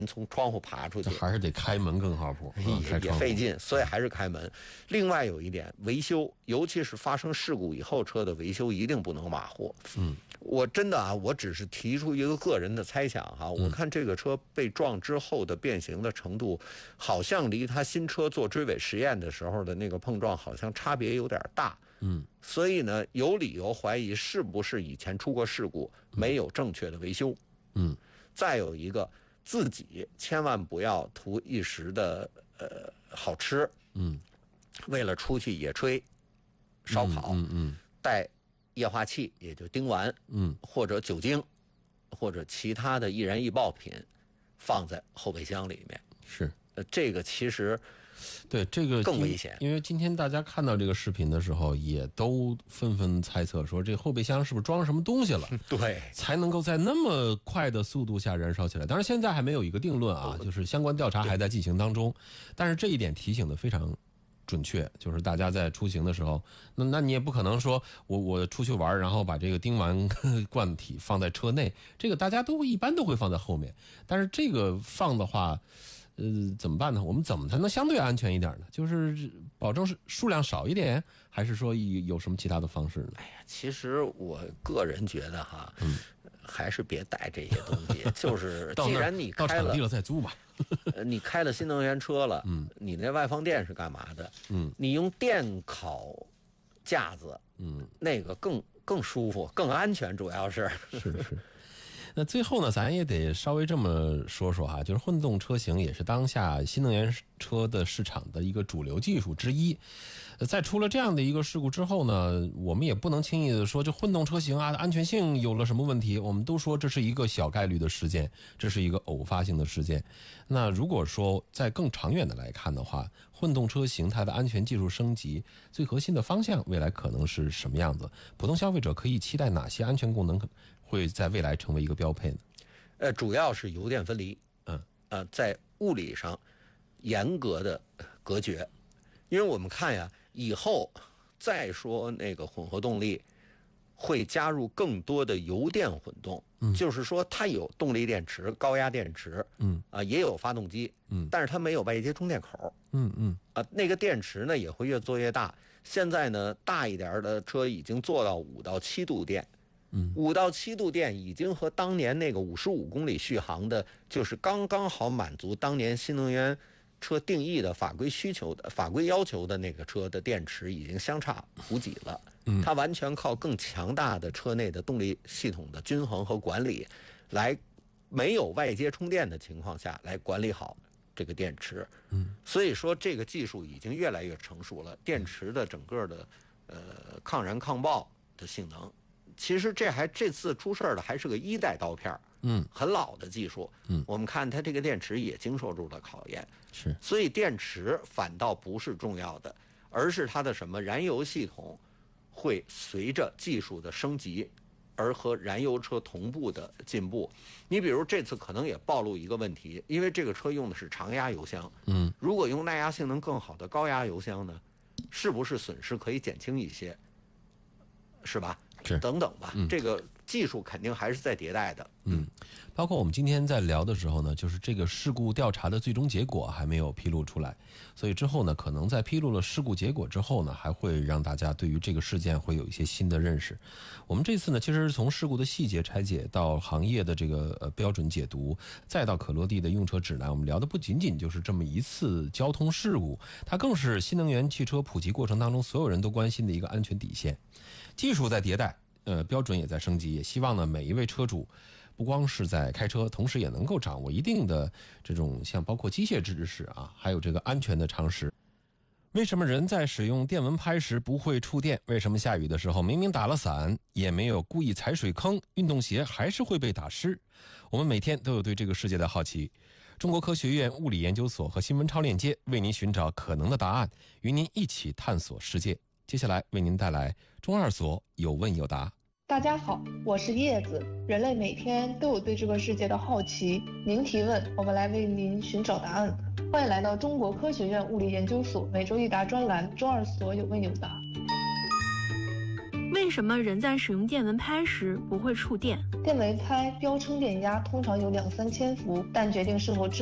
从窗户爬出去， 还是得开门更靠谱， 也费劲，所以还是开门。另外有一点，维修，尤其是发生事故以后，车的维修一定不能马虎。我真的啊，我只是提出一个个人的猜想哈，我看这个车被撞之后的变形的程度，好像离他新车做追尾实验的时候的那个碰撞好像差别有点大。所以呢，有理由怀疑是不是以前出过事故，没有正确的维修。再有一个，自己千万不要图一时的好吃。为了出去野炊、烧烤，带液化气也就丁烷，或者酒精，或者其他的易燃易爆品，放在后备箱里面。 是， 这个其实对这个更危险。 因为今天大家看到这个视频的时候，也都纷纷猜测说，这后备箱是不是装什么东西了？ 对， 才能够在那么快的速度下燃烧起来。当然，现在还没有一个定论啊，就是相关调查还在进行当中。但是这一点提醒的非常准确，就是大家在出行的时候，那你也不可能说我出去玩，然后把这个丁烷罐体放在车内，这个大家一般都会放在后面。但是这个放的话，怎么办呢？我们怎么才能相对安全一点呢？就是保证是数量少一点，还是说有什么其他的方式呢？ 哎呀，其实我个人觉得哈，还是别带这些东西。就是既然你开了， 到场地了再租吧。 你开了新能源车了，你那外放电是干嘛的？你用电烤架子，那个更舒服、更安全，主要是。 是。那最后呢，咱也得稍微这么说说哈，就是混动车型也是当下新能源车的市场的一个主流技术之一。在出了这样的一个事故之后呢，我们也不能轻易的说这混动车型啊安全性有了什么问题，我们都说这是一个小概率的事件，这是一个偶发性的事件。那如果说在更长远的来看的话，混动车型它的安全技术升级最核心的方向未来可能是什么样子？普通消费者可以期待哪些安全功能会在未来成为一个标配呢？ 主要是油电分离，在物理上严格的隔绝。因为我们看呀，以后再说那个混合动力会加入更多的油电混动，就是说它有动力电池、高压电池，也有发动机，但是它没有外接充电口，那个电池呢也会越做越大。现在呢，大一点的车已经做到5到7度电。5到7度电已经和当年那个55公里续航的，就是刚刚好满足当年新能源车定义的法规需求的、法规要求的那个车的电池已经相差无几了。它完全靠更强大的车内的动力系统的均衡和管理，来没有外接充电的情况下来管理好这个电池。所以说这个技术已经越来越成熟了，电池的整个的抗燃抗爆的性能。其实这次出事的还是个1代刀片，很老的技术，我们看它这个电池也经受住了考验， 是， 所以电池反倒不是重要的，而是它的什么燃油系统会随着技术的升级而和燃油车同步的进步。你比如这次可能也暴露一个问题，因为这个车用的是常压油箱，如果用耐压性能更好的高压油箱呢，是不是损失可以减轻一些，是吧？等等吧，这个技术肯定还是在迭代的。 包括我们今天在聊的时候呢，就是这个事故调查的最终结果还没有披露出来，所以之后呢，可能在披露了事故结果之后呢，还会让大家对于这个事件会有一些新的认识。我们这次呢，其实从事故的细节拆解到行业的这个标准解读，再到可落地的用车指南，我们聊的不仅仅就是这么一次交通事故，它更是新能源汽车普及过程当中所有人都关心的一个安全底线。技术在迭代，标准也在升级，也希望呢每一位车主不光是在开车，同时也能够掌握一定的这种像包括机械知识啊，还有这个安全的常识。为什么人在使用电蚊拍时不会触电？为什么下雨的时候明明打了伞，也没有故意踩水坑，运动鞋还是会被打湿？我们每天都有对这个世界的好奇。中国科学院物理研究所和新闻超链接为您寻找可能的答案，与您一起探索世界。接下来为您带来中二所有问有答。 大家好，我是叶子。人类每天都有对这个世界的好奇，您提问，我们来为您寻找答案。欢迎来到中国科学院物理研究所每周一答专栏中二所有问有答。 为什么人在使用电蚊拍时不会触电？ 电蚊拍标称电压通常有2-3千伏，但决定是否